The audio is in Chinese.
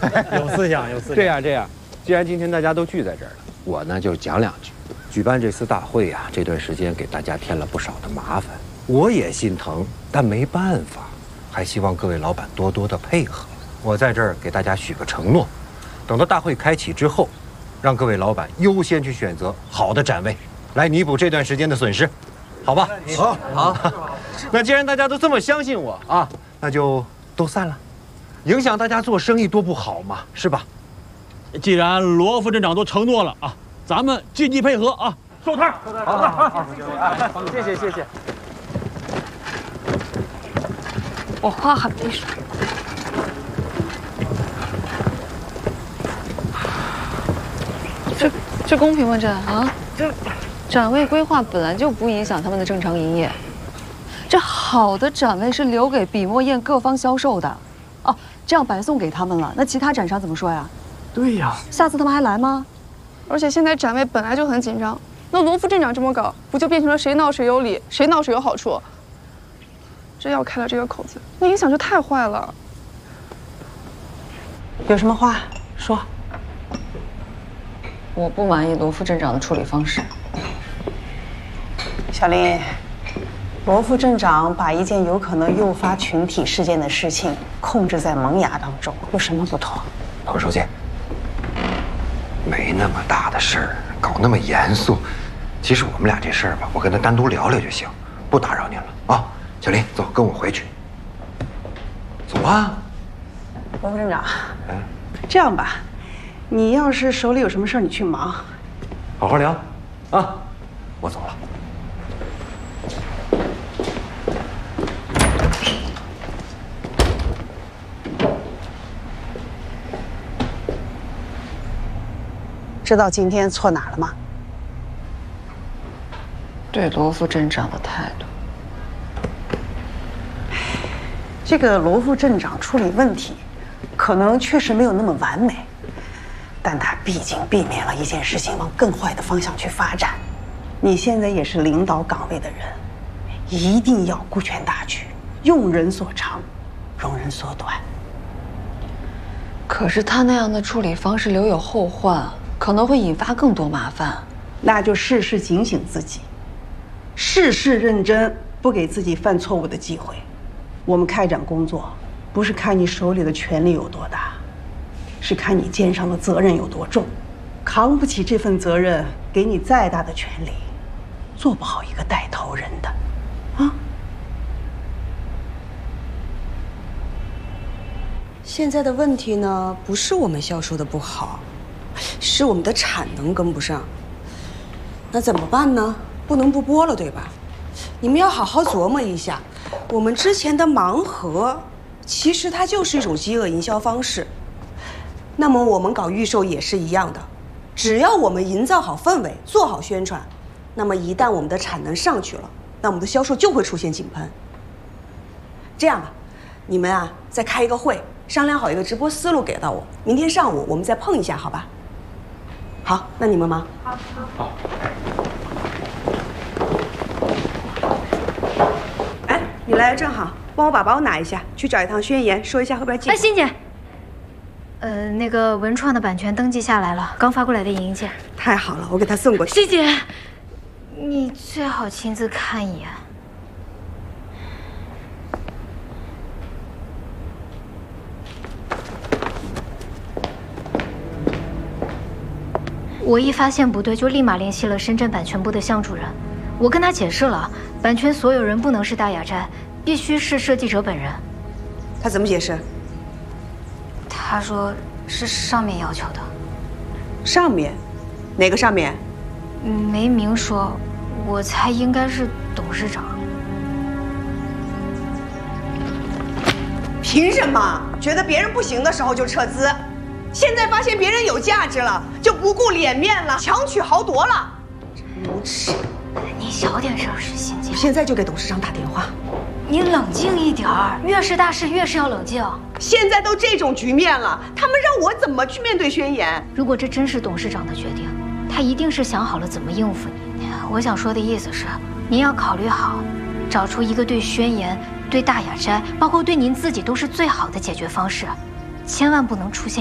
有思想，有思想。 这样，既然今天大家都聚在这儿了，我呢就讲两句。举办这次大会呀，这段时间给大家添了不少的麻烦，我也心疼，但没办法，还希望各位老板多多的配合。我在这儿给大家许个承诺，等到大会开启之后，让各位老板优先去选择好的展位，来弥补这段时间的损失，好吧？好。那既然大家都这么相信我啊，那就都散了，影响大家做生意多不好嘛，是吧？ 既然罗副镇长都承诺了啊，咱们积极配合啊，收摊。 好，谢谢。 我喝好杯水。这公平吗？这啊，这展位规划本来就不影响他们的正常营业。这好的展位是留给笔墨砚各方销售的，哦，这样白送给他们了，那其他展商怎么说呀？ 对呀， 下次他们还来吗？ 而且现在展位本来就很紧张，那罗副镇长这么搞，不就变成了谁闹谁有理，谁闹谁有好处？真要开了这个口子，那影响就太坏了。 有什么话说？ 我不满意罗副镇长的处理方式。 小林，罗副镇长把一件有可能诱发群体事件的事情控制在萌芽当中，有什么不妥？ 何书记，没那么大的事儿，搞那么严肃。其实我们俩这事儿吧，我跟他单独聊聊就行，不打扰您了啊。小林，走，跟我回去。走啊。 罗副镇长，这样吧，你要是手里有什么事儿，你去忙， 好好聊，啊，我走了。 知道今天错哪了吗？ 对罗副镇长的态度。 这个罗副镇长处理问题，可能确实没有那么完美，但他毕竟避免了一件事情往更坏的方向去发展。你现在也是领导岗位的人，一定要顾全大局，用人所长，容人所短。 可是他那样的处理方式留有后患，可能会引发更多麻烦。 那就事事警醒自己，事事认真，不给自己犯错误的机会。我们开展工作，不是看你手里的权力有多大，是看你肩上的责任有多重。扛不起这份责任，给你再大的权力，做不好一个带头人的，啊！ 现在的问题呢，不是我们销售的不好，是我们的产能跟不上。那怎么办呢？不能不播了，对吧？你们要好好琢磨一下，我们之前的盲盒，其实它就是一种饥饿营销方式。那么我们搞预售也是一样的，只要我们营造好氛围，做好宣传，那么一旦我们的产能上去了，那我们的销售就会出现井喷。这样吧，你们啊再开一个会，商量好一个直播思路给到我，明天上午我们再碰一下，好吧？好，那你们忙。好。哎，你来的正好，帮我把包拿一下，去找一趟宣言，说一下会不会进。 哎，欣姐，那个文创的版权登记下来了，刚发过来的影印件。 太好了，我给他送过去。 欣姐，你最好亲自看一眼。我一发现不对，就立马联系了深圳版权部的向主任。我跟他解释了，版权所有人不能是大雅斋，必须是设计者本人。 他怎么解释？ 他说是上面要求的。 上面？哪个上面？ 没明说，我猜应该是董事长。 凭什么觉得别人不行的时候就撤资？现在发现别人有价值了，就不顾脸面了，强取豪夺了，真无耻！ 你小点声，是欣姐。 现在就给董事长打电话。 你冷静一点儿，越是大事越是要冷静。 现在都这种局面了，他们让我怎么去面对宣言？ 如果这真是董事长的决定，他一定是想好了怎么应付你。我想说的意思是，您要考虑好，找出一个对宣言、对大雅斋，包括对您自己都是最好的解决方式，千万不能出现